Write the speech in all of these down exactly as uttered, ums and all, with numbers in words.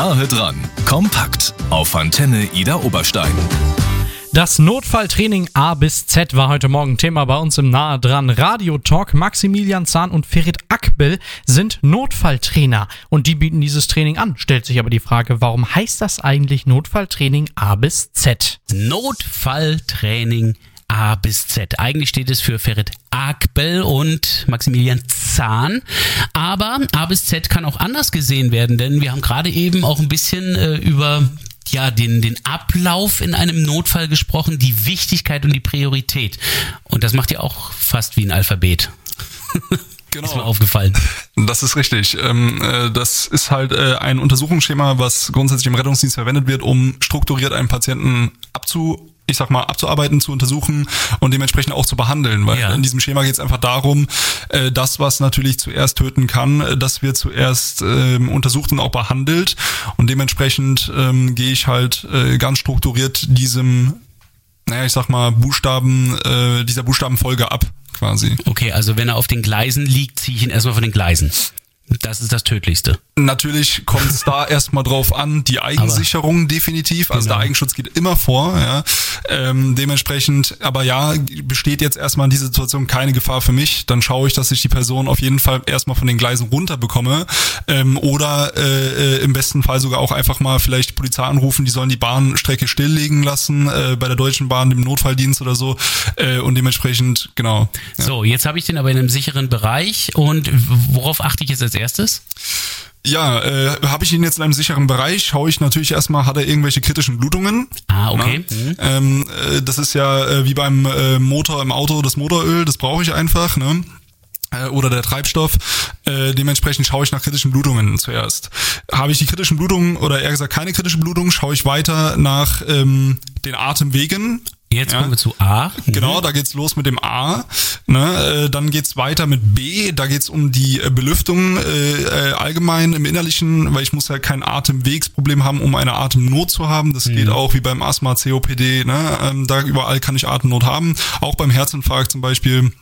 Nahe dran, kompakt auf Antenne Ida Oberstein. Das Notfalltraining A bis Z war heute Morgen Thema bei uns im Nahe dran Radio Talk. Maximilian Zahn und Ferit Akbel sind Notfalltrainer und die bieten dieses Training an. Stellt sich aber die Frage, warum heißt das eigentlich Notfalltraining A bis Z? Notfalltraining A bis Z. Eigentlich steht es für Ferit Akbel und Maximilian Zahn. Aber A bis Z kann auch anders gesehen werden, denn wir haben gerade eben auch ein bisschen äh, über ja, den, den Ablauf in einem Notfall gesprochen, die Wichtigkeit und die Priorität. Und das macht ja auch fast wie ein Alphabet. Genau. Ist mir aufgefallen. Das ist richtig. Das ist halt ein Untersuchungsschema, was grundsätzlich im Rettungsdienst verwendet wird, um strukturiert einen Patienten abzu ich sag mal, abzuarbeiten, zu untersuchen und dementsprechend auch zu behandeln, weil ja. in diesem Schema geht es einfach darum, das, was natürlich zuerst töten kann, das wird zuerst ähm, untersucht und auch behandelt und dementsprechend ähm, gehe ich halt äh, ganz strukturiert diesem, naja, ich sag mal, Buchstaben, äh, dieser Buchstabenfolge ab, quasi. Okay, also wenn er auf den Gleisen liegt, ziehe ich ihn erstmal von den Gleisen. Das ist das Tödlichste. Natürlich kommt es da erstmal drauf an, die Eigensicherung aber, definitiv, also genau. Der Eigenschutz geht immer vor, ja. Ähm, dementsprechend, aber ja, besteht jetzt erstmal in dieser Situation keine Gefahr für mich, dann schaue ich, dass ich die Person auf jeden Fall erstmal von den Gleisen runter bekomme ähm, oder äh, im besten Fall sogar auch einfach mal vielleicht die Polizei anrufen, die sollen die Bahnstrecke stilllegen lassen, äh, bei der Deutschen Bahn, dem Notfalldienst oder so äh, und dementsprechend, genau. Ja. So, jetzt habe ich den aber in einem sicheren Bereich und worauf achte ich jetzt als erstes? Ja, äh, habe ich ihn jetzt in einem sicheren Bereich, schaue ich natürlich erstmal, hat er irgendwelche kritischen Blutungen. Ah, okay. Mhm. Ähm, äh, das ist ja äh, wie beim äh, Motor im Auto, das Motoröl, das brauche ich einfach, ne? Äh, oder der Treibstoff. Äh, dementsprechend schaue ich nach kritischen Blutungen zuerst. Habe ich die kritischen Blutungen oder eher gesagt keine kritischen Blutungen, schaue ich weiter nach ähm, den Atemwegen. Jetzt ja. kommen wir zu A. Mhm. Genau, da geht's los mit dem A. Ne? Äh, dann geht's weiter mit B. Da geht's um die äh, Belüftung äh, allgemein im Innerlichen, weil ich muss ja kein Atemwegsproblem haben, um eine Atemnot zu haben. Das mhm. geht auch wie beim Asthma, C O P D. Ne? Ähm, da überall kann ich Atemnot haben. Auch beim Herzinfarkt zum Beispiel.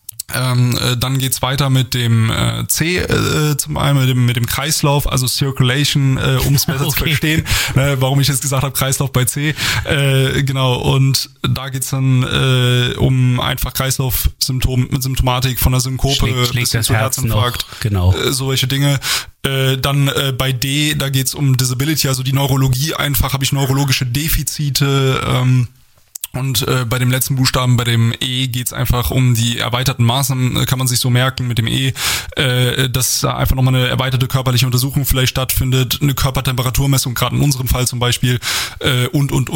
Ähm, äh, dann geht's weiter mit dem äh, C äh, zum einen mit dem mit dem Kreislauf, also Circulation, äh, um es besser okay. zu verstehen, ne, warum ich jetzt gesagt habe Kreislauf bei C, äh, genau, und da geht's dann äh, um einfach Kreislaufsymptom Symptomatik von der Synkope schlägt, schlägt bis zu Herzinfarkt, noch, genau, äh, solche Dinge. Äh, dann äh, bei D, da geht's um Disability, also die Neurologie einfach, habe ich neurologische Defizite, ähm, und äh, bei dem letzten Buchstaben, bei dem E, geht's einfach um die erweiterten Maßnahmen, kann man sich so merken mit dem E, äh, dass da einfach nochmal eine erweiterte körperliche Untersuchung vielleicht stattfindet, eine Körpertemperaturmessung, gerade in unserem Fall zum Beispiel, äh, und, und, und.